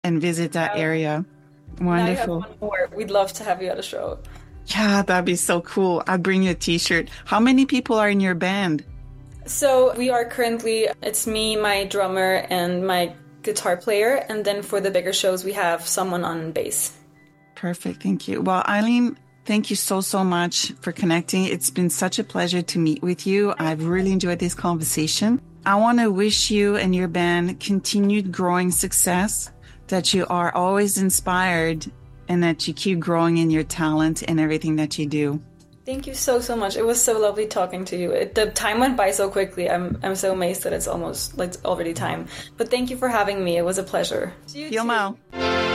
and visit that area. Now you have Wonderful. one more. We'd love to have you at a show. Yeah, that'd be so cool. I'd bring you a t-shirt. How many people are in your band? So we are currently, it's me, my drummer, and my guitar player. And then for the bigger shows, we have someone on bass. Perfect. Thank you. Well, Eileen, thank you so, so much for connecting. It's been such a pleasure to meet with you. I've really enjoyed this conversation. I want to wish you and your band continued growing success, that you are always inspired, and that you keep growing in your talent and everything that you do. Thank you so, so much. It was so lovely talking to you. The time went by so quickly. I'm so amazed that it's almost like already time. But thank you for having me. It was a pleasure. Viel mal.